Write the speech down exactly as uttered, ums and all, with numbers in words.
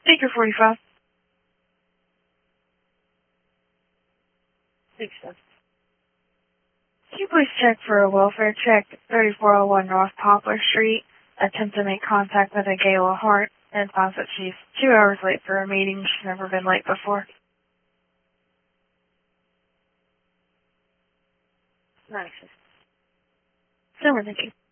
Baker forty-five. Six seven. Can you please check for a welfare check, thirty-four oh one North Poplar Street? Attempt to make contact with a Gayla Hart and finds that she's two hours late for a meeting. She's never been late before. Nice. So we're thinking.